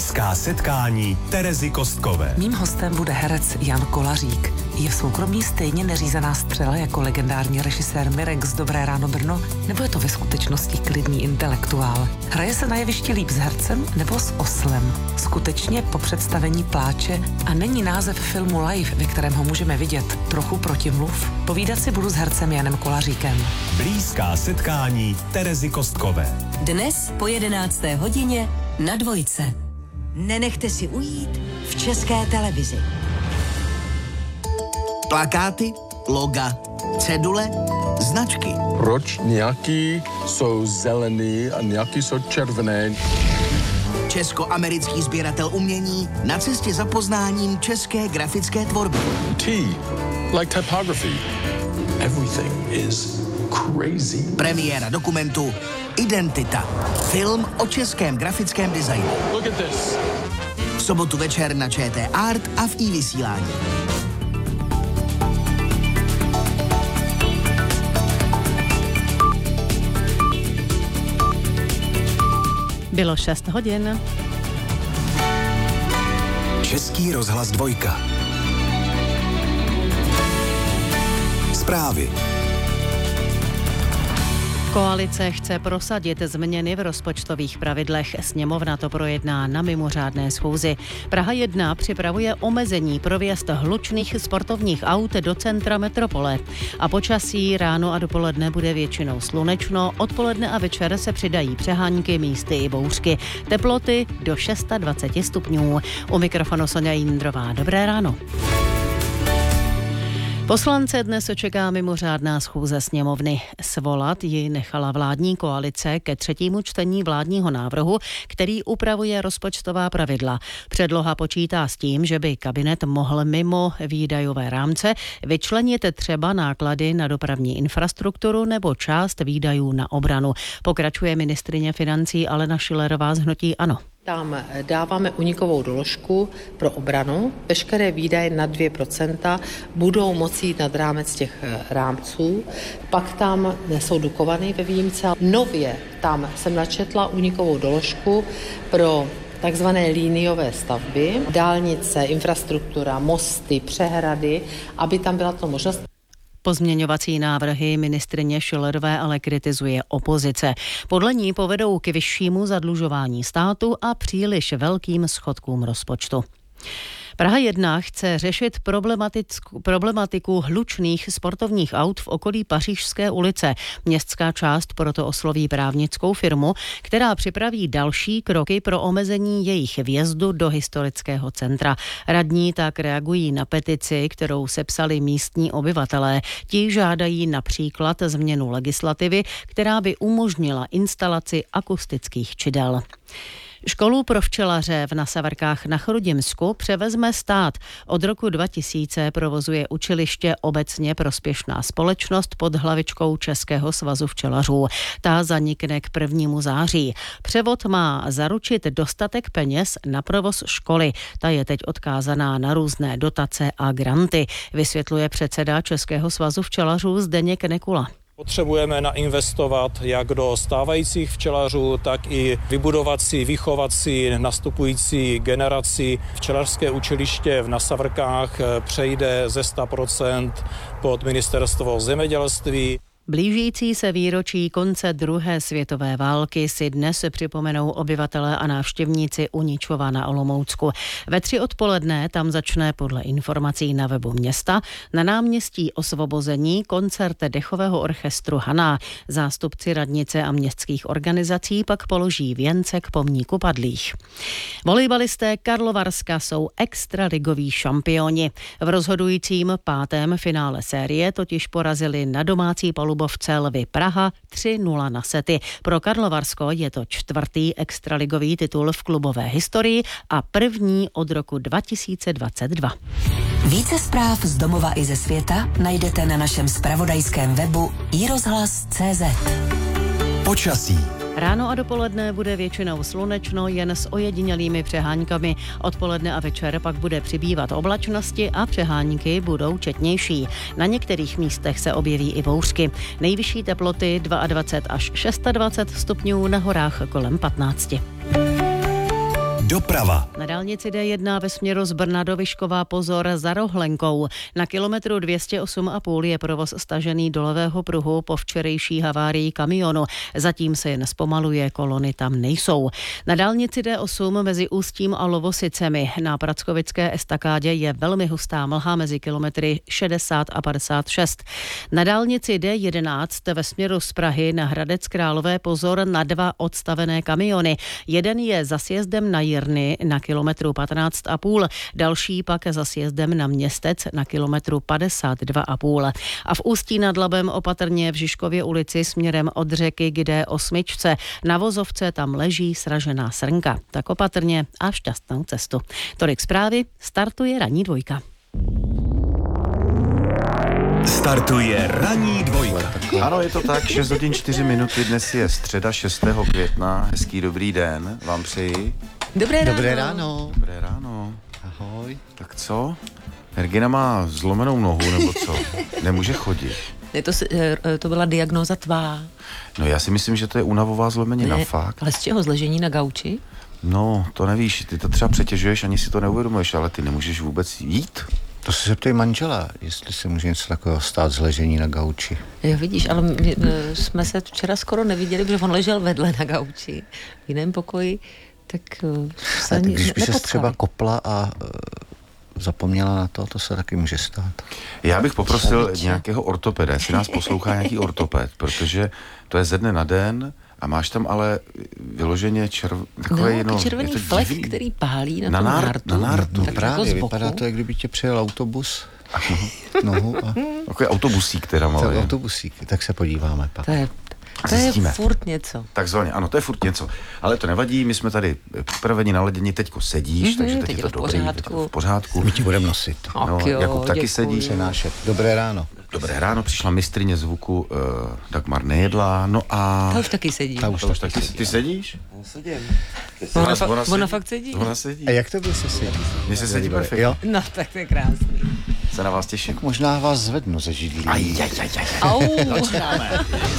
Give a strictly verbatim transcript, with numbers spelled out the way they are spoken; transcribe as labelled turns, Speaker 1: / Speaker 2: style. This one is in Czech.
Speaker 1: Blízká setkání Terezy Kostkové.
Speaker 2: Mým hostem bude herec Jan Kolařík. Je v soukromí stejně neřízená střela jako legendární režisér Mirek z Dobré ráno Brno, nebo je to ve skutečnosti klidný intelektuál? Hraje se na jevišti líp s hercem nebo s oslem? Skutečně po představení pláče a není název filmu Live, ve kterém ho můžeme vidět, trochu protimluv? Povídat si budu s hercem Janem Kolaříkem.
Speaker 1: Blízká setkání Terezy Kostkové.
Speaker 3: Dnes po jedenácté hodině na Dvojce.
Speaker 4: Nenechte si ujít v České televizi.
Speaker 5: Plakáty, loga, cedule, značky.
Speaker 6: Proč nějaký jsou zelený a nějaký jsou červené?
Speaker 5: Česko-americký sběratel umění na cestě za poznáním české grafické tvorby.
Speaker 6: T, like typography. Everything is crazy.
Speaker 5: Premiéra dokumentu Identita. Film o českém grafickém designu.
Speaker 6: Look at this.
Speaker 5: V sobotu večer na ČT Art a v iVysílání.
Speaker 7: Bylo šest hodin.
Speaker 1: Český rozhlas dvojka. Zprávy.
Speaker 7: Koalice chce prosadit změny v rozpočtových pravidlech. Sněmovna to projedná na mimořádné schůzi. Praha jedna připravuje omezení pro vjezd hlučných sportovních aut do centra metropole. A počasí ráno a dopoledne bude většinou slunečno, odpoledne a večer se přidají přehánky, místy i bouřky. Teploty do dvacet šest stupňů. U mikrofonu Sonja Jindrová. Dobré ráno. Poslance dnes čeká mimořádná schůze sněmovny. Svolat ji nechala vládní koalice ke třetímu čtení vládního návrhu, který upravuje rozpočtová pravidla. Předloha počítá s tím, že by kabinet mohl mimo výdajové rámce vyčlenit třeba náklady na dopravní infrastrukturu nebo část výdajů na obranu. Pokračuje ministryně financí Alena Schillerová z hnutí ANO.
Speaker 8: Tam dáváme únikovou doložku pro obranu. Veškeré výdaje na dvě procenta budou moci jít nad rámec těch rámců. Pak tam jsou dukované ve výjimce. Nově tam jsem načetla únikovou doložku pro takzvané líniové stavby, dálnice, infrastruktura, mosty, přehrady, aby tam byla to možnost.
Speaker 7: Pozměňovací návrhy ministryně Schillerové ale kritizuje opozice. Podle ní povedou k vyššímu zadlužování státu a příliš velkým schodkům rozpočtu. Praha jedna chce řešit problematiku hlučných sportovních aut v okolí Pařížské ulice. Městská část proto osloví právnickou firmu, která připraví další kroky pro omezení jejich vjezdu do historického centra. Radní tak reagují na petici, kterou sepsali místní obyvatelé. Ti žádají například změnu legislativy, která by umožnila instalaci akustických čidel. Školu pro včelaře v Nasavarkách na Chrudimsku převezme stát. Od roku dva tisíce provozuje učiliště obecně prospěšná společnost pod hlavičkou Českého svazu včelařů. Ta zanikne k prvnímu září. Převod má zaručit dostatek peněz na provoz školy. Ta je teď odkázaná na různé dotace a granty, vysvětluje předseda Českého svazu včelařů Zdeněk Nekula.
Speaker 9: Potřebujeme nainvestovat jak do stávajících včelařů, tak i vybudovat si, vychovat si nastupující generaci. Včelařské učiliště v Nasavrkách přejde ze sto procent pod ministerstvo zemědělství.
Speaker 7: Blížící se výročí konce druhé světové války si dnes připomenou obyvatelé a návštěvníci Uničova na Olomoucku. Ve tři odpoledne tam začne podle informací na webu města na náměstí Osvobození koncert dechového orchestru Haná. Zástupci radnice a městských organizací pak položí věnce k pomníku padlých. Volejbalisté Karlovarska jsou extraligoví šampioni. V rozhodujícím pátém finále série totiž porazili na domácí palubě Lvovce Praha tři nula na sety. Pro Karlovarsko je to čtvrtý extraligový titul v klubové historii a první od roku dva tisíce dvacet dva.
Speaker 3: Více zpráv z domova i ze světa najdete na našem zpravodajském webu i rozhlas tečka cé zet.
Speaker 1: Počasí.
Speaker 7: Ráno a dopoledne bude většinou slunečno, jen s ojedinělými přeháňkami. Odpoledne a večer pak bude přibývat oblačnosti a přehánky budou četnější. Na některých místech se objeví i bouřky. Nejvyšší teploty dvacet dva až dvacet šest stupňů, na horách kolem patnáct.
Speaker 1: Doprava.
Speaker 7: Na dálnici D jedna ve směru z Brna do Vyškova pozor za Rohlenkou. Na kilometru dvě stě osm a půl je provoz stažený do levého pruhu po včerejší havárii kamionu. Zatím se jen zpomaluje, kolony tam nejsou. Na dálnici D osm mezi Ústím a Lovosicemi na Prackovické estakádě je velmi hustá mlha mezi kilometry šedesát a padesát šest. Na dálnici D jedenáct ve směru z Prahy na Hradec Králové pozor na dva odstavené kamiony. Jeden je za sjezdem na Jirny na kilometru patnáct a půl, další pak za sjezdem na Městec na kilometru padesát dva a půl. A v Ústí nad Labem opatrně v Žižkově ulici směrem od řeky k D osm. Na vozovce tam leží sražená srnka. Tak opatrně a šťastnou cestu. Tolik zprávy, startuje ranní dvojka.
Speaker 1: Startuje ranní dvojka.
Speaker 10: Ano, je to tak, šest hodin čtyři minuty, dnes je středa šestého května, hezký dobrý den, vám přeji.
Speaker 2: Dobré ráno.
Speaker 11: Dobré ráno.
Speaker 10: Dobré ráno.
Speaker 11: Ahoj.
Speaker 10: Tak co? Ergina má zlomenou nohu, nebo co? Nemůže chodit.
Speaker 2: Ne, to, to byla diagnóza tvá.
Speaker 10: No já si myslím, že to je únavová zlomenina,
Speaker 2: Ne,
Speaker 10: fakt.
Speaker 2: ale z čeho, z ležení na gauči?
Speaker 10: No, to nevíš, ty to třeba přetěžuješ, ani si to neuvědomuješ, ale ty nemůžeš vůbec jít.
Speaker 11: To se zeptej manžela, jestli se může něco takového stát z ležení na gauči.
Speaker 2: Jo, vidíš, ale my, jsme se včera skoro neviděli, protože on ležel vedle na gauči v jiném pokoji, tak se
Speaker 11: Ale
Speaker 2: ani
Speaker 11: když by se
Speaker 2: nepotkali.
Speaker 11: třeba kopla a uh, zapomněla na to, to se taky může stát.
Speaker 10: Já bych poprosil
Speaker 2: Člověče.
Speaker 10: nějakého ortopeda, jestli nás poslouchá nějaký ortoped, protože to je ze dne na den a máš tam ale vyloženě červ... takový,
Speaker 2: No,
Speaker 10: no,
Speaker 2: červený
Speaker 10: je to
Speaker 2: flek,
Speaker 10: divný.
Speaker 2: který pálí na,
Speaker 10: Na
Speaker 2: tom
Speaker 10: nárt-
Speaker 2: nártu.
Speaker 10: na nártu.
Speaker 11: No
Speaker 2: Tak
Speaker 11: právě,
Speaker 2: jako z boku.
Speaker 11: vypadá to, jak kdyby tě přijel autobus nohu a
Speaker 10: Takový autobusík teda
Speaker 11: to
Speaker 10: malý.
Speaker 11: autobusík, tak se podíváme pak.
Speaker 2: To je, to je
Speaker 10: Zjistíme.
Speaker 2: furt něco.
Speaker 10: Takzvaně, ano, to je furt něco. Ale to nevadí, my jsme tady připraveni na ledění, teďko sedíš,
Speaker 2: Mhm,
Speaker 10: takže teď,
Speaker 2: teď
Speaker 10: je
Speaker 2: je
Speaker 10: to
Speaker 2: to v
Speaker 10: dobrý, teď je
Speaker 2: pořádku.
Speaker 10: to v pořádku.
Speaker 11: My ti budeme nosit.
Speaker 10: No,
Speaker 2: Ach jo,
Speaker 10: Jakub taky
Speaker 2: děkuji.
Speaker 10: sedí.
Speaker 11: Přenášet. Dobré ráno.
Speaker 10: Dobré ráno, přišla mistryně zvuku uh, Dagmar Nejedlá, no a...
Speaker 2: Ta už taky sedí.
Speaker 11: Ta už
Speaker 10: To už taky, ty sedíš?
Speaker 2: Ona, fa-
Speaker 10: Ona
Speaker 2: ona
Speaker 10: sedí.
Speaker 2: fakt sedí.
Speaker 10: Ona sedí.
Speaker 11: A jak to by se sedí?
Speaker 10: Mně se sedí
Speaker 11: Dobré.
Speaker 10: perfektně.
Speaker 11: Jo?
Speaker 2: No, tak to je krásný.
Speaker 10: Se na vás těším.
Speaker 11: Možná vás zvednu ze židlí.
Speaker 10: Aj, aj, aj, aj.
Speaker 2: Au.